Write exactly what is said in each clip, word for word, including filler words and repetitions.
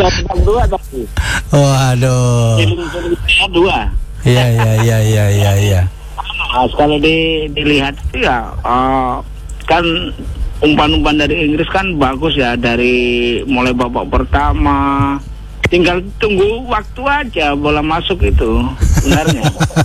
Saya dua tapi. Waduh. Feeling-feeling saya dua. Iya, iya, iya, iya, iya, iya. Nah, kalau di, dilihat itu ya uh, kan umpan-umpan dari Inggris kan bagus ya, dari mulai babak pertama, tinggal tunggu waktu aja bola masuk itu sebenarnya.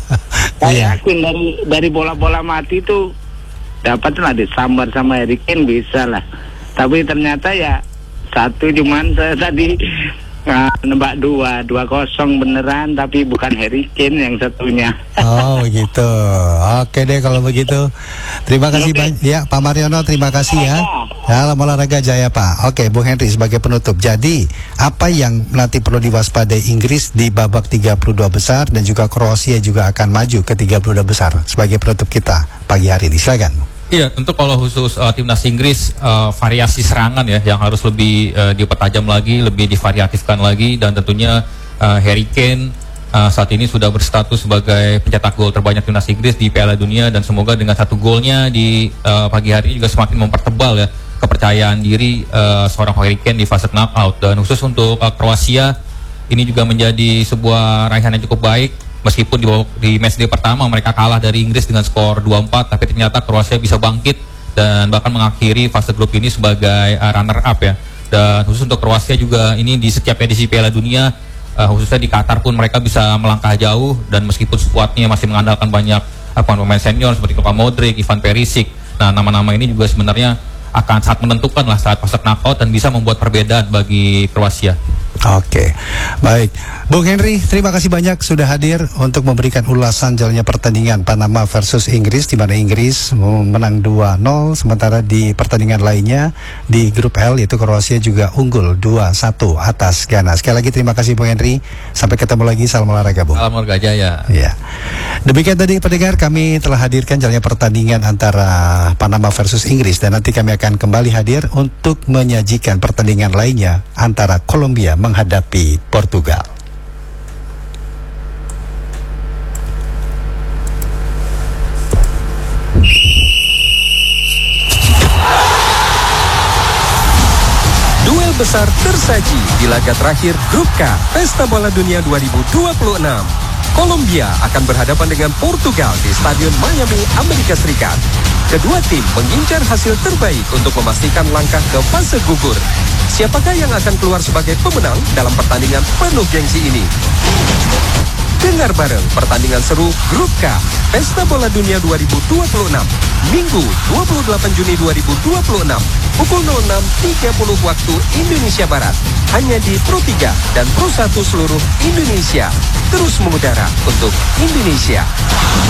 Saya yakin dari dari bola-bola mati itu dapatlah disambar sama Harry Kane bisa lah, tapi ternyata ya satu cuman saya tadi Nah, nembak dua, dua kosong beneran, tapi bukan Harry Kane yang satunya. Oh gitu. Oke deh kalau begitu. Terima kasih banyak ya Pak Mariono, terima kasih ya. Dalam olahraga jaya Pak. Oke Bung Henry sebagai penutup. Jadi apa yang nanti perlu diwaspadai Inggris di babak tiga puluh dua besar dan juga Kroasia juga akan maju ke tiga puluh dua besar sebagai penutup kita pagi hari ini. Silakan. Iya, tentu kalau khusus uh, timnas Inggris uh, variasi serangan ya yang harus lebih uh, dipertajam lagi, lebih divariatifkan lagi, dan tentunya uh, Harry Kane uh, saat ini sudah berstatus sebagai pencetak gol terbanyak timnas Inggris di Piala Dunia, dan semoga dengan satu golnya di uh, pagi hari ini juga semakin mempertebal ya kepercayaan diri uh, seorang Harry Kane di fase knockout. Dan khusus untuk uh, Kroasia ini juga menjadi sebuah raihan yang cukup baik. Meskipun di, di matchday pertama mereka kalah dari Inggris dengan skor dua empat, tapi ternyata Kroasia bisa bangkit dan bahkan mengakhiri fase grup ini sebagai uh, runner up ya. Dan khusus untuk Kroasia juga ini di setiap edisi Piala Dunia, uh, khususnya di Qatar pun mereka bisa melangkah jauh, dan meskipun skuadnya masih mengandalkan banyak uh, pemain senior seperti Luka Modric, Ivan Perisic. Nah, nama-nama ini juga sebenarnya akan sangat menentukan lah saat fase knockout dan bisa membuat perbedaan bagi Kroasia. Oke, baik. Bung Henry, terima kasih banyak sudah hadir untuk memberikan ulasan jalannya pertandingan Panama versus Inggris, di mana Inggris menang dua nol, sementara di pertandingan lainnya di grup L yaitu Kroasia juga unggul dua satu atas Ghana. Sekali lagi terima kasih Bung Henry. Sampai ketemu lagi, salam olahraga Bung. Salam olahraga jaya. Ya. Demikian tadi pendengar, kami telah hadirkan jalannya pertandingan antara Panama versus Inggris, dan nanti kami akan kembali hadir untuk menyajikan pertandingan lainnya antara Kolombia menghadapi Portugal. Duel besar tersaji di laga terakhir Grup K Pesta Bola Dunia dua ribu dua puluh enam. Kolombia akan berhadapan dengan Portugal di Stadion Miami, Amerika Serikat. Kedua tim mengincar hasil terbaik untuk memastikan langkah ke fase gugur. Siapakah yang akan keluar sebagai pemenang dalam pertandingan penuh gengsi ini? Dengar bareng pertandingan seru Grup K Pesta Bola Dunia dua ribu dua puluh enam, Minggu dua puluh delapan Juni dua ribu dua puluh enam, pukul nol enam tiga puluh waktu Indonesia Barat, hanya di Pro tiga dan Pro satu seluruh Indonesia. Terus mengudara untuk Indonesia.